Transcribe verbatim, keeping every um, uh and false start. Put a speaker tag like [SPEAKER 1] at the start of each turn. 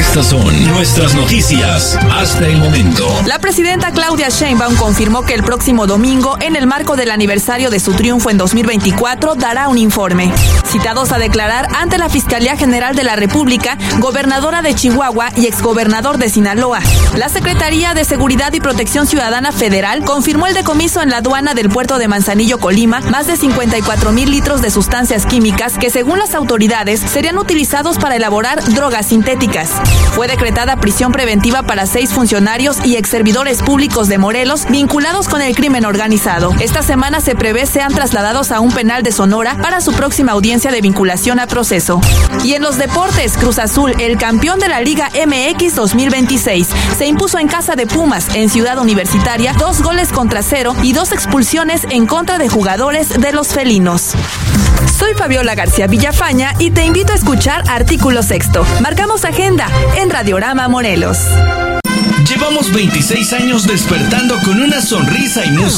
[SPEAKER 1] Estas son nuestras noticias hasta el momento.
[SPEAKER 2] La presidenta Claudia Sheinbaum confirmó que el próximo domingo, en el marco del aniversario de su triunfo en dos mil veinticuatro, dará un informe. Citados a declarar ante la Fiscalía General de la República, gobernadora de Chihuahua y exgobernador de Sinaloa. La Secretaría de Seguridad y Protección Ciudadana Federal confirmó el decomiso en la aduana del puerto de Manzanillo, Colima, más de cincuenta y cuatro mil litros de sustancias químicas que, según las autoridades, serían utilizados para elaborar drogas sintéticas. Fue decretada prisión preventiva para seis funcionarios y exservidores públicos de Morelos vinculados con el crimen organizado. Esta semana se prevé sean trasladados a un penal de Sonora para su próxima audiencia de vinculación a proceso. Y en los deportes, Cruz Azul, el campeón de la Liga M X dos mil veintiséis, se impuso en casa de Pumas, en Ciudad Universitaria, dos goles contra cero y dos expulsiones en contra de jugadores de los felinos. Soy Fabiola García Villafaña y te invito a escuchar Artículo Sexto. Marcamos agenda en Radiorama Morelos.
[SPEAKER 1] Llevamos veintiséis años despertando con una sonrisa y música.